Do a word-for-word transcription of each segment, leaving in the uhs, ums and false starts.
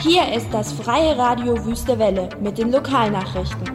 Hier ist das Freie Radio Wüste Welle mit den Lokalnachrichten.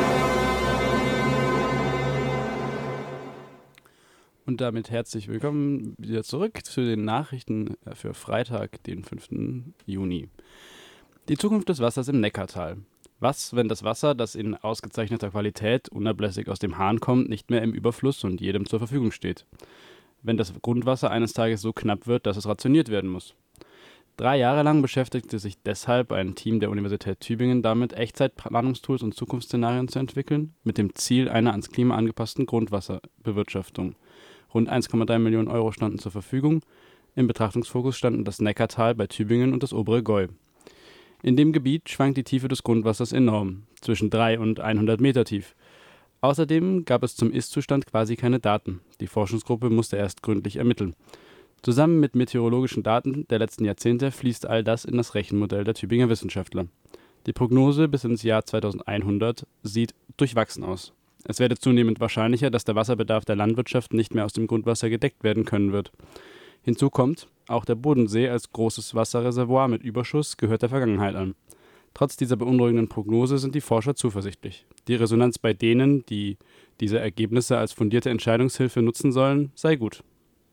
Und damit herzlich willkommen wieder zurück zu den Nachrichten für Freitag, den fünften Juni. Die Zukunft des Wassers im Neckartal. Was, wenn das Wasser, das in ausgezeichneter Qualität unablässig aus dem Hahn kommt, nicht mehr im Überfluss und jedem zur Verfügung steht? Wenn das Grundwasser eines Tages so knapp wird, dass es rationiert werden muss? Drei Jahre lang beschäftigte sich deshalb ein Team der Universität Tübingen damit, Echtzeitplanungstools und Zukunftsszenarien zu entwickeln, mit dem Ziel einer ans Klima angepassten Grundwasserbewirtschaftung. Rund eins Komma drei Millionen Euro standen zur Verfügung. Im Betrachtungsfokus standen das Neckartal bei Tübingen und das obere Gäu. In dem Gebiet schwankt die Tiefe des Grundwassers enorm, zwischen drei und hundert Meter tief. Außerdem gab es zum Ist-Zustand quasi keine Daten. Die Forschungsgruppe musste erst gründlich ermitteln. Zusammen mit meteorologischen Daten der letzten Jahrzehnte fließt all das in das Rechenmodell der Tübinger Wissenschaftler. Die Prognose bis ins Jahr zweitausendeinhundert sieht durchwachsen aus. Es werde zunehmend wahrscheinlicher, dass der Wasserbedarf der Landwirtschaft nicht mehr aus dem Grundwasser gedeckt werden können wird. Hinzu kommt, auch der Bodensee als großes Wasserreservoir mit Überschuss gehört der Vergangenheit an. Trotz dieser beunruhigenden Prognose sind die Forscher zuversichtlich. Die Resonanz bei denen, die diese Ergebnisse als fundierte Entscheidungshilfe nutzen sollen, sei gut.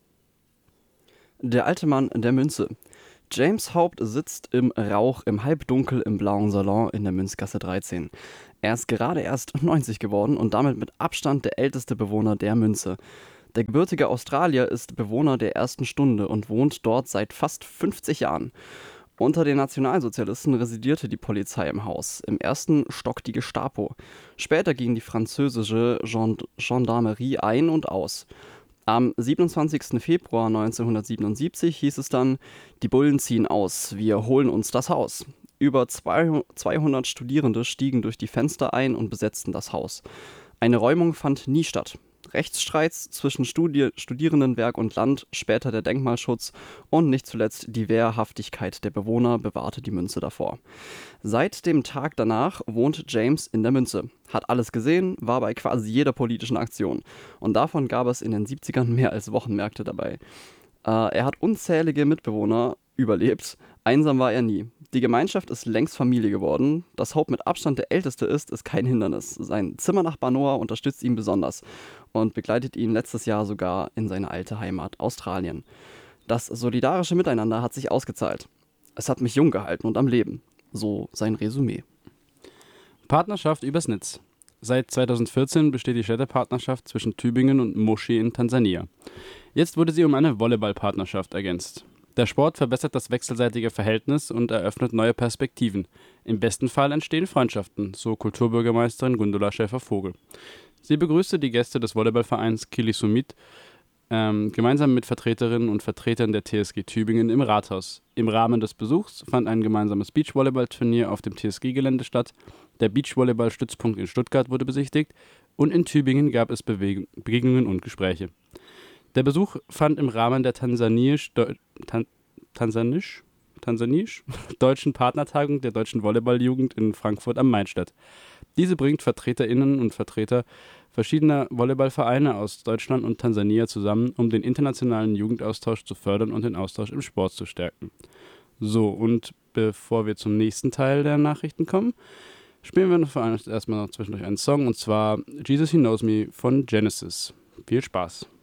Der alte Mann der Münze. James Haupt sitzt im Rauch im Halbdunkel im blauen Salon in der Münzgasse dreizehn. Er ist gerade erst neunzig geworden und damit mit Abstand der älteste Bewohner der Münze. Der gebürtige Australier ist Bewohner der ersten Stunde und wohnt dort seit fast fünfzig Jahren. Unter den Nationalsozialisten residierte die Polizei im Haus. Im ersten Stock die Gestapo. Später ging die französische Gend- Gendarmerie ein und aus. Am siebenundzwanzigsten Februar neunzehnhundertsiebenundsiebzig hieß es dann, die Bullen ziehen aus, wir holen uns das Haus. Über zweihundert Studierende stiegen durch die Fenster ein und besetzten das Haus. Eine Räumung fand nie statt. Rechtsstreits zwischen Studi- Studierendenwerk und Land, später der Denkmalschutz und nicht zuletzt die Wehrhaftigkeit der Bewohner bewahrte die Münze davor. Seit dem Tag danach wohnt James in der Münze, hat alles gesehen, war bei quasi jeder politischen Aktion. Und davon gab es in den siebzigern mehr als Wochenmärkte dabei. Äh, er hat unzählige Mitbewohner überlebt, einsam war er nie. Die Gemeinschaft ist längst Familie geworden. Dass Haupt mit Abstand der Älteste ist, ist kein Hindernis. Sein Zimmernachbar Noah unterstützt ihn besonders und begleitet ihn letztes Jahr sogar in seine alte Heimat Australien. Das solidarische Miteinander hat sich ausgezahlt. Es hat mich jung gehalten und am Leben. So sein Resümee. Partnerschaft übers Netz. Seit zweitausendvierzehn besteht die Städtepartnerschaft zwischen Tübingen und Moshi in Tansania. Jetzt wurde sie um eine Volleyballpartnerschaft ergänzt. Der Sport verbessert das wechselseitige Verhältnis und eröffnet neue Perspektiven. Im besten Fall entstehen Freundschaften, so Kulturbürgermeisterin Gundula Schäfer-Vogel. Sie begrüßte die Gäste des Volleyballvereins Kilisumit ähm, gemeinsam mit Vertreterinnen und Vertretern der T S G Tübingen im Rathaus. Im Rahmen des Besuchs fand ein gemeinsames Beachvolleyballturnier auf dem T S G-Gelände statt. Der Beachvolleyball-Stützpunkt in Stuttgart wurde besichtigt und in Tübingen gab es Beweg- Begegnungen und Gespräche. Der Besuch fand im Rahmen der Tansanisch, Tan, Tansanisch, Tansanisch deutschen Partnertagung der deutschen Volleyballjugend in Frankfurt am Main statt. Diese bringt VertreterInnen und Vertreter verschiedener Volleyballvereine aus Deutschland und Tansania zusammen, um den internationalen Jugendaustausch zu fördern und den Austausch im Sport zu stärken. So, und bevor wir zum nächsten Teil der Nachrichten kommen, spielen wir noch erstmal noch zwischendurch einen Song, und zwar Jesus He Knows Me von Genesis. Viel Spaß!